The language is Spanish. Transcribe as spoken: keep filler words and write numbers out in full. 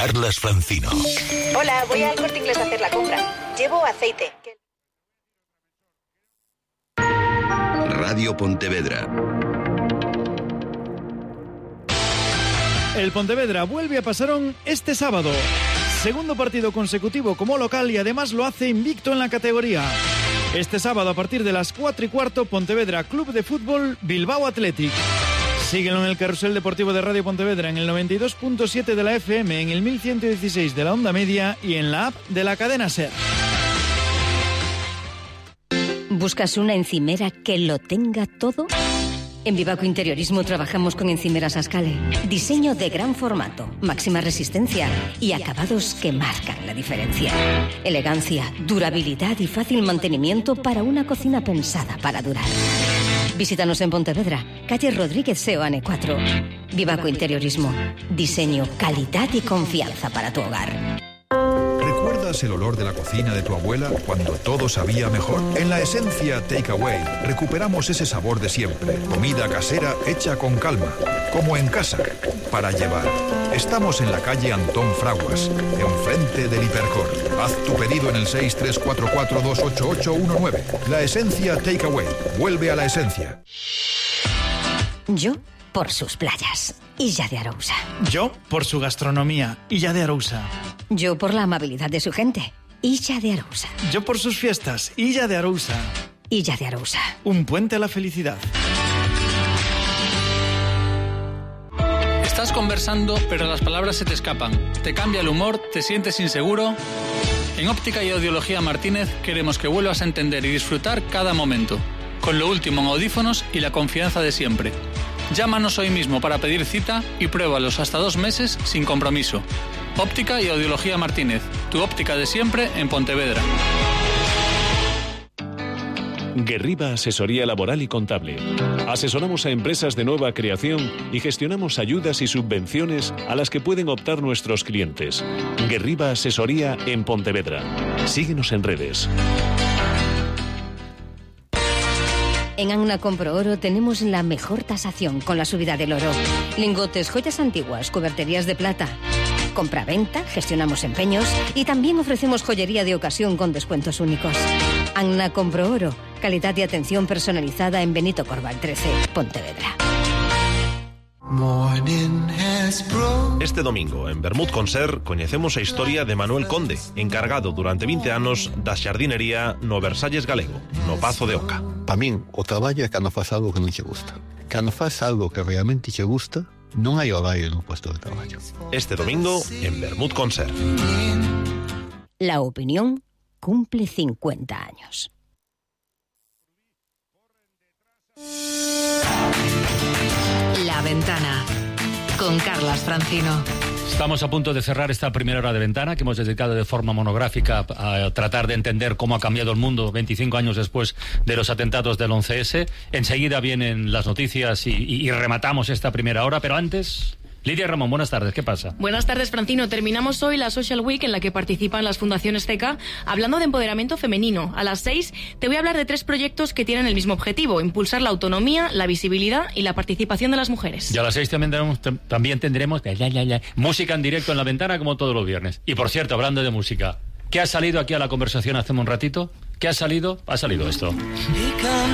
Carlas Francino. Hola, voy al Corte Inglés a hacer la compra. Llevo aceite. Radio Pontevedra. El Pontevedra vuelve a Pasarón este sábado. Segundo partido consecutivo como local y además lo hace invicto en la categoría. Este sábado a partir de las cuatro y cuarto, Pontevedra Club de Fútbol Bilbao Athletic. Síguelo en el carrusel deportivo de Radio Pontevedra en el noventa y dos punto siete de la F M, en el mil ciento dieciséis de la onda media y en la app de la cadena SER. ¿Buscas una encimera que lo tenga todo? En Vivaco Interiorismo trabajamos con encimeras Ascale. Diseño de gran formato, máxima resistencia y acabados que marcan la diferencia. Elegancia, durabilidad y fácil mantenimiento para una cocina pensada para durar. Visítanos en Pontevedra, calle Rodríguez Seoane cuatro. Vivaco Interiorismo. Diseño, calidad y confianza para tu hogar. ¿Recuerdas el olor de la cocina de tu abuela cuando todo sabía mejor? En la Esencia Takeaway recuperamos ese sabor de siempre. Comida casera hecha con calma, como en casa, para llevar. Estamos en la calle Antón Fraguas, enfrente del Hipercor. Haz tu pedido en el seis tres cuatro cuatro dos ocho ocho uno nueve. La Esencia Takeaway. Vuelve a la esencia. Yo por sus playas. Illa de Arousa. Yo por su gastronomía. Illa de Arousa. Yo por la amabilidad de su gente. Illa de Arousa. Yo por sus fiestas. Illa de Arousa. Illa de Arousa. Un puente a la felicidad. Estás conversando, pero las palabras se te escapan. Te cambia el humor, te sientes inseguro. En Óptica y Audiología Martínez queremos que vuelvas a entender y disfrutar cada momento, con lo último en audífonos y la confianza de siempre. Llámanos hoy mismo para pedir cita y pruébalos hasta dos meses sin compromiso. Óptica y Audiología Martínez, tu óptica de siempre en Pontevedra. Guerriba Asesoría Laboral y Contable. Asesoramos a empresas de nueva creación y gestionamos ayudas y subvenciones a las que pueden optar nuestros clientes. Guerriba Asesoría en Pontevedra. Síguenos en redes. En Anna Compro Oro tenemos la mejor tasación con la subida del oro. Lingotes, joyas antiguas, cuberterías de plata. Compra-venta, gestionamos empeños y también ofrecemos joyería de ocasión con descuentos únicos. Anna Compro Oro, calidad y atención personalizada en Benito Corval trece, Pontevedra. Este domingo, en Bermud Concert, coñecemos a historia de Manuel Conde, encargado durante veinte anos da xardinería no Versalles Galego, no Pazo de Oca. Para min, o traballo é cando faz algo que non che gusta. Cando faz algo que realmente che gusta, non hai horario no puesto de traballo. Este domingo, en Bermud Concert. La opinión cumple cincuenta años. La Ventana, con Carlas Francino. Estamos a punto de cerrar esta primera hora de Ventana, que hemos dedicado de forma monográfica a tratar de entender cómo ha cambiado el mundo veinticinco años después de los atentados del once ese. Enseguida vienen las noticias y, y, y rematamos esta primera hora, pero antes... Lidia Ramón, buenas tardes, ¿qué pasa? Buenas tardes, Francino. Terminamos hoy la Social Week en la que participan las fundaciones C E C A hablando de empoderamiento femenino. A las seis te voy a hablar de tres proyectos que tienen el mismo objetivo: impulsar la autonomía, la visibilidad y la participación de las mujeres. Y a las seis también tendremos, también tendremos ya, ya, ya, música en directo en La Ventana como todos los viernes. Y por cierto, hablando de música, ¿qué ha salido aquí a la conversación hace un ratito? ¿Qué ha salido? Ha salido esto.